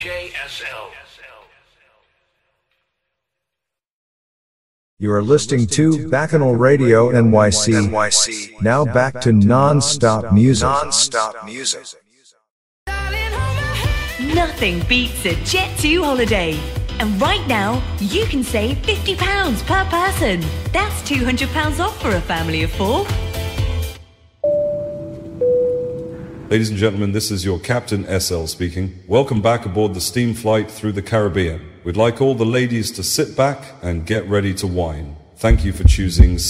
JSL. You are listening to Bacchanal Radio NYC. Now back to non-stop music. Nothing beats a Jet2 holiday. And right now, you can save £50 per person. That's £200 off for a family of 4. Ladies and gentlemen, this is your Captain SL speaking. Welcome back aboard the steam flight through the Caribbean. We'd like all the ladies to sit back and get ready to wine. Thank you for choosing